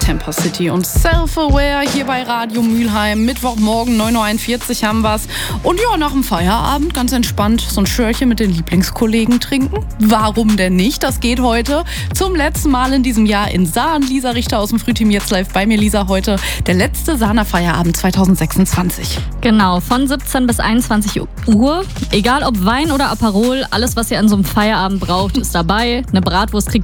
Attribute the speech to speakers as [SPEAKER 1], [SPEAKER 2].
[SPEAKER 1] Camper City und Self-Aware hier bei Radio Mülheim. Mittwochmorgen, 9.41 Uhr haben wir's. Und ja, nach dem Feierabend ganz entspannt so ein Schörchen mit den Lieblingskollegen trinken. Warum denn nicht? Das geht heute zum letzten Mal in diesem Jahr in Sahn. Lisa Richter aus dem Frühteam jetzt live bei mir. Lisa, heute der letzte Sahner Feierabend 2026.
[SPEAKER 2] Genau, von 17 bis 21 Uhr. Egal ob Wein oder Aperol, alles, was ihr an so einem Feierabend braucht, ist dabei. Eine Bratwurst kriegt